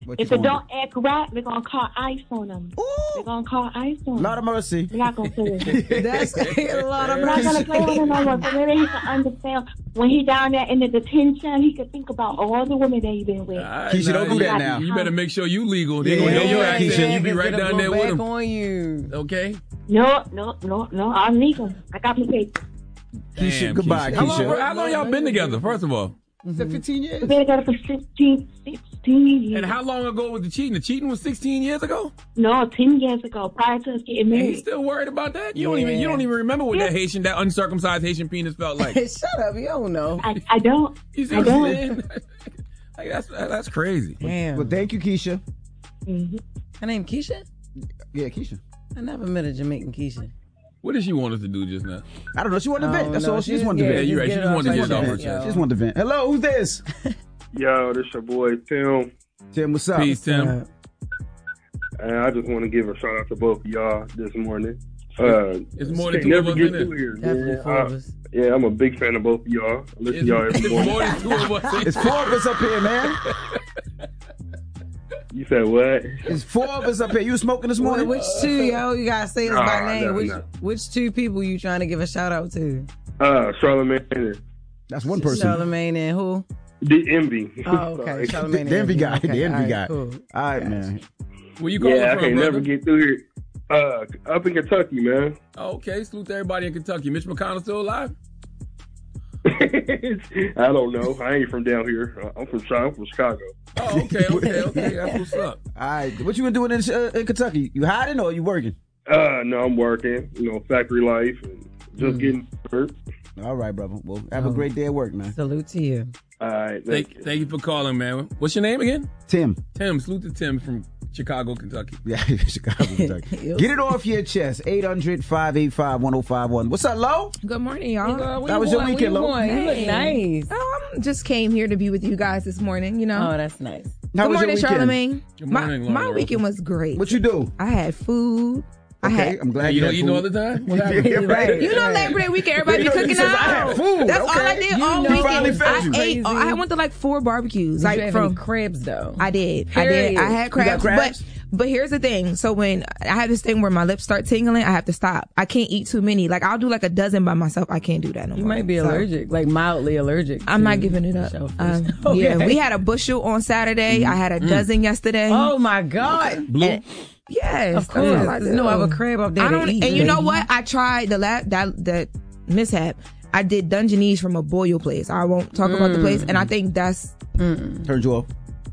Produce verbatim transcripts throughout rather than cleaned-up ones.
What if it don't act right, we're going to call ICE on them. Ooh. We're going to call ICE on them. Lot of mercy. We're not going to play with him. That's a lot of We're not going to play with him no more. So maybe he can understand when he down there in the detention, he could think about all the women that he been with. Right, Keisha, don't do that now. You better make sure you legal. They yeah, gonna know yeah, your yeah, accent. Keisha. You be right down there with them. on you. Okay? No, no, no, no. I'm legal. I got my paper. Keisha, Damn, goodbye, Keisha. Keisha. How long, how long y'all been together, first of all? Is it fifteen years? We've been together for sixteen, sixteen years. And how long ago was the cheating? The cheating was sixteen years ago? No, ten years ago, prior to us getting And married. he's still worried about that? You Yeah. don't even you don't even remember what that Haitian, that uncircumcised Haitian penis felt like. Shut up, you don't know. I, I don't. You see I what I'm don't. saying? Like, that's that's crazy. Damn. Well, thank you, Keisha. Mm-hmm. Her name Keisha? Yeah, Keisha. I never met a Jamaican Keisha. What did she want us to do just now? I don't know. She wanted to Oh, vent. That's no, all. She just wanted to Yeah, vent. you're right. She get just it wanted to off get it her off her chest, chest. She just wanted to vent. Hello, who's this? Yo, this your boy Tim. Tim, what's up? Peace, Tim. Uh, And I just want to give a shout out to both of y'all this morning. Uh, It's more than can't two of never us get in through it. here. Definitely man. four of I- us. Yeah, I'm a big fan of both of y'all. I listen It's, to y'all every it's morning. more than two of us in It's four of us up here, man. You said what? It's four of us up here. You smoking this Well, morning? which two, yo? You gotta say us Nah, by name. no, which no. which two people you trying to give a shout out to? Uh, Charlamagne and That's one person. Charlamagne and who? the Envy. Oh, okay. Sorry. Charlamagne. The envy guy. Okay, The envy all right, guy. Cool. All right, man. Where you calling Yeah, I from, can't brother? never get through here. Uh, up in Kentucky, man. Oh, okay, salute to everybody in Kentucky. Mitch McConnell still alive? I don't know. I ain't from down here. Uh, I'm from Chi- I'm from Chicago. Oh, okay, okay, okay. That's what's up. All right. What you been doing in, uh, in Kentucky? You hiding or you working? Uh, no, I'm working. You know, factory life and just getting hurt. All right, brother. Well, have a Oh. great day at work, man. Salute to you. All right, thank, Thank, you. thank you for calling, man. What's your name again? Tim. Tim. Salute to Tim from Chicago, Kentucky. Yeah, Chicago, Kentucky. Get it off your chest. eight hundred, five eight five, one oh five one. What's up, Lo? Good morning, y'all. How was your weekend, Lo? You look nice. Oh, I just came here to be with you guys this morning, you know. Oh, that's nice. How Good was your morning, weekend? Charlamagne. Good morning, my, my Laura. weekend was great. What you do? I had food. I Okay, had, I'm glad Hey, you you don't had eating all food. the time? What happened? Yeah, right. you know, Labor Day weekend, everybody You be know, he cooking says, out. I had food. That's all I Okay. did You all know- You finally weekend. fed I you. ate. Oh, I went to like four barbecues. Did like you have from any crabs though? I did. I Period. did. I had You got crabs, crabs? but but here's the thing. So when I have this thing where my lips start tingling, I have to stop. I can't eat too many. Like I'll do like a dozen by myself. I can't do that no You more. might be So, allergic, like mildly allergic. I'm to not giving it up. shellfish. Um, Okay. Yeah, we had a bushel on Saturday. I had a dozen yesterday. Oh my God! Blue? Yes, Of that's all I course, do. no other crab up there I to don't, eat. and you know what? I tried the la- that that mishap. I did Dungeness from a boil place. I won't talk about the place, and I think that's Turned you off.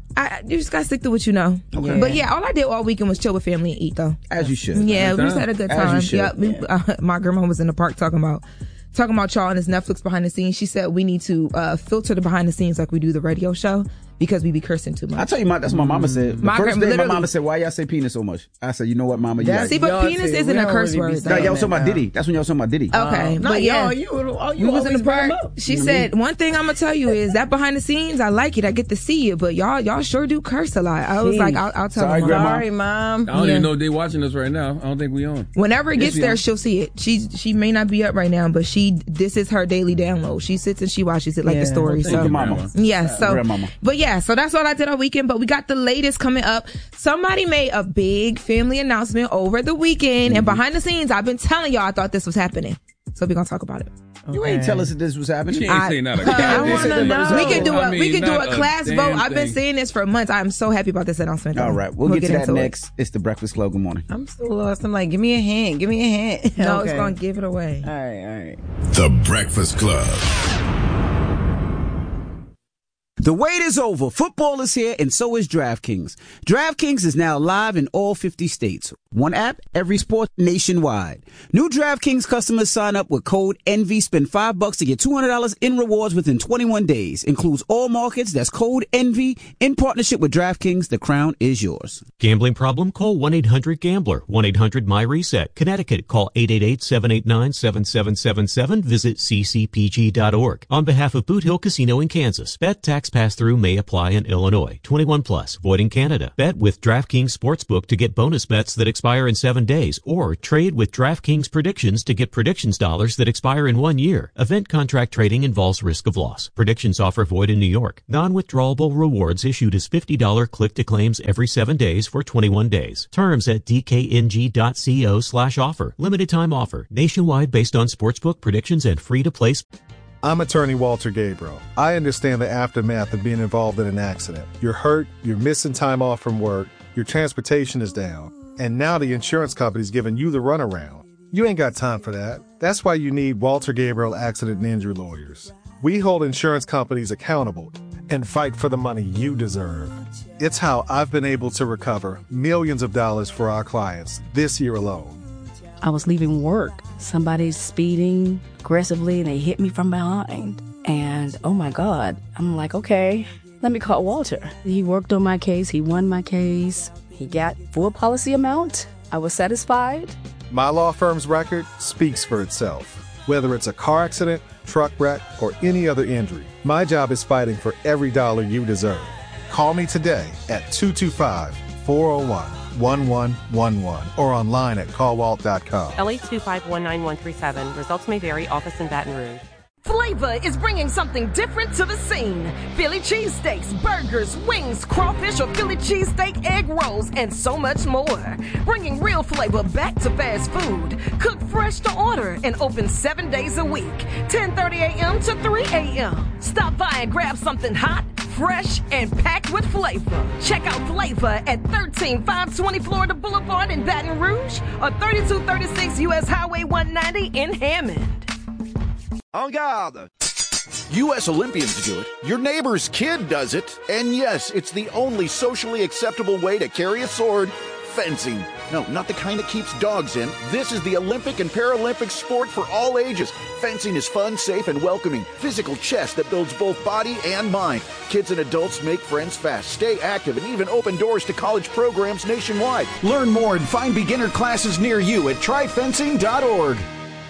I you just gotta stick to what you know. Okay. But yeah, all I did all weekend was chill with family and eat though. As you should. Yeah, we time. just had a good As you time. should. Yep. we- uh, my grandma was in the park talking about talking about y'all and this Netflix behind the scenes. She said we need to uh, filter the behind the scenes like we do the radio show because we be cursing too I much. tell you, my, that's what my mama said. The My first grandma- day my literally- mama said, why y'all say penis so much? I said, you know what, mama? You That's- right. See, but Y'all penis too. isn't We a don't curse really be word. No, though. y'all was talking about now. Diddy. That's when y'all was talking about Diddy. Okay, Not but yeah. y'all. You, oh, you We was always in the bring 'em park. up. She said, one thing I'm gonna tell you is that behind the scenes, I like it. I get to see it, but y'all, y'all sure do curse a lot. I was Jeez. like, I'll, I'll tell Sorry, them. Grandma. Sorry, mom. I don't Yeah. even know if they watching us right now. I don't think we on. Whenever it Yes, gets we there, are. she'll see it. She she may not be up right now, but she this is her daily download. She sits and she watches it like Yeah. a story. Thank So you, Mama. Grandma. yeah, so Grandmama. but yeah, so that's all I did all weekend. But we got the latest coming up. Somebody made a big family announcement over the weekend, and behind the scenes, I've been telling y'all I thought this was happening. So we're gonna talk about it. You ain't tell us that this was happening. She ain't I- saying not a I goddamn wanna thing. know. We can do a I we mean, can do not a class damn vote. I've been thing. saying this for months. I'm so happy about this announcement. All right, we'll, get, to that into it. next. It's the Breakfast Club. Good morning. I'm still lost. I'm like, give me a hint. Give me a hint. No, Okay. it's gonna give it away. All right, all right. The Breakfast Club. The wait is over. Football is here, and so is DraftKings. DraftKings is now live in all fifty states. One app, every sport nationwide. New DraftKings customers sign up with code ENVY, spend five bucks to get two hundred dollars in rewards within twenty-one days. Includes all markets. That's code ENVY. In partnership with DraftKings, the crown is yours. Gambling problem? Call one eight hundred gambler. one eight hundred my reset. Connecticut, call eight eight eight, seven eight nine, seven seven seven seven. Visit c c p g dot org. On behalf of Boot Hill Casino in Kansas, bet tax Tax pass-through may apply in Illinois. twenty-one plus. Void in Canada. Bet with DraftKings Sportsbook to get bonus bets that expire in seven days, or trade with DraftKings Predictions to get predictions dollars that expire in one year. Event contract trading involves risk of loss. Predictions offer void in New York. Non-withdrawable rewards issued as fifty dollars click-to-claims every seven days for twenty-one days. Terms at dkng.co slash offer. Limited time offer. Nationwide based on sportsbook predictions and free-to-play. I'm attorney Walter Gabriel. I understand the aftermath of being involved in an accident. You're hurt, you're missing time off from work, your transportation is down, and now the insurance company's giving you the runaround. You ain't got time for that. That's why you need Walter Gabriel Accident and Injury Lawyers. We hold insurance companies accountable and fight for the money you deserve. It's how I've been able to recover millions of dollars for our clients this year alone. I was leaving work. Somebody's speeding aggressively and they hit me from behind. And oh my God, I'm like, okay, let me call Walter. He worked on my case. He won my case. He got full policy amount. I was satisfied. My law firm's record speaks for itself. Whether it's a car accident, truck wreck, or any other injury, my job is fighting for every dollar you deserve. Call me today at two two five, four oh one, one one one one or online at call walt dot com. L A two five one nine one three seven. Results may vary. Office in Baton Rouge. Flavor is bringing something different to the scene. Philly cheesesteaks, burgers, wings, crawfish, or Philly cheesesteak egg rolls, and so much more. Bringing real flavor back to fast food. Cooked fresh to order and open seven days a week, ten thirty a.m. to three a.m. Stop by and grab something hot, fresh, and packed with flavor. Check out Flavor at thirteen five twenty Florida Boulevard in Baton Rouge or thirty-two thirty-six U S Highway one ninety in Hammond. En garde! U S Olympians do it, your neighbor's kid does it, and yes, it's the only socially acceptable way to carry a sword, fencing. No, not the kind that keeps dogs in. This is the Olympic and Paralympic sport for all ages. Fencing is fun, safe, and welcoming. Physical chess that builds both body and mind. Kids and adults make friends fast, stay active, and even open doors to college programs nationwide. Learn more and find beginner classes near you at try fencing dot org.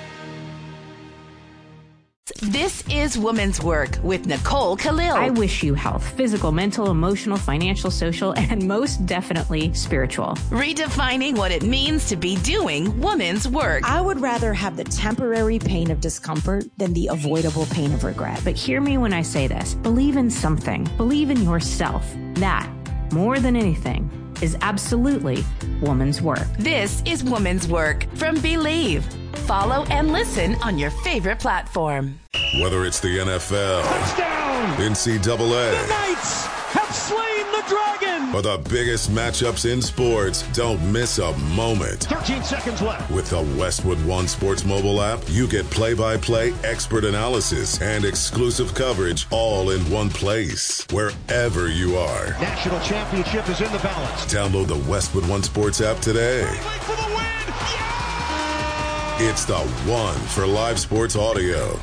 This is Women's Work with Nicole Khalil. I wish you health, physical, mental, emotional, financial, social, and most definitely spiritual. Redefining what it means to be doing women's work. I would rather have the temporary pain of discomfort than the avoidable pain of regret. But hear me when I say this. Believe in something. Believe in yourself. That, more than anything, is absolutely woman's work. This is Woman's Work from Believe. Follow and listen on your favorite platform. Whether it's the N F L, touchdown, N C double A, the Knights have slain the dragon, or the biggest matchups in sports, don't miss a moment. thirteen seconds left. With the Westwood One Sports mobile app, you get play-by-play, expert analysis, and exclusive coverage all in one place, wherever you are. National championship is in the balance. Download the Westwood One Sports app today. For the win. Yeah! It's the one for live sports audio.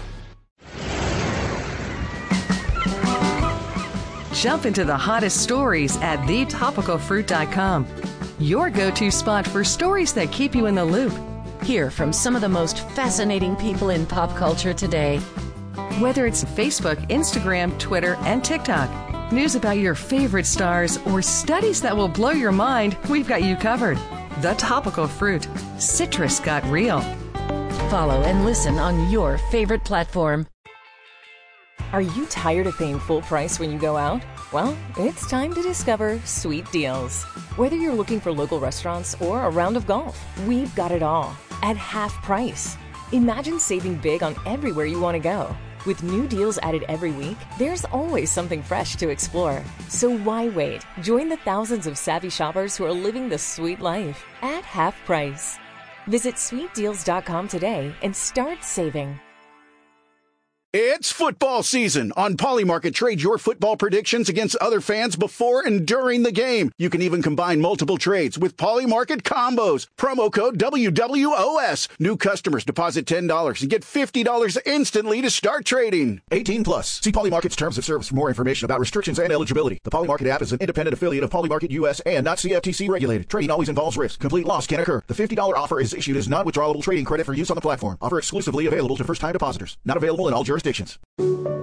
Jump into the hottest stories at the topical fruit dot com. Your go-to spot for stories that keep you in the loop. Hear from some of the most fascinating people in pop culture today. Whether it's Facebook, Instagram, Twitter, and TikTok, news about your favorite stars, or studies that will blow your mind, we've got you covered. The Topical Fruit. Citrus got real. Follow and listen on your favorite platform. Are you tired of paying full price when you go out? Well, it's time to discover Sweet Deals. Whether you're looking for local restaurants or a round of golf, we've got it all at half price. Imagine saving big on everywhere you want to go. With new deals added every week, there's always something fresh to explore. So why wait? Join the thousands of savvy shoppers who are living the sweet life at half price. Visit sweet deals dot com today and start saving. It's football season. On Polymarket, trade your football predictions against other fans before and during the game. You can even combine multiple trades with Polymarket combos. Promo code W W O S. New customers deposit ten dollars and get fifty dollars instantly to start trading. eighteen plus. See Polymarket's terms of service for more information about restrictions and eligibility. The Polymarket app is an independent affiliate of Polymarket U S and not C F T C regulated. Trading always involves risk. Complete loss can occur. The fifty dollars offer is issued as non-withdrawable trading credit for use on the platform. Offer exclusively available to first-time depositors. Not available in all jurisdictions.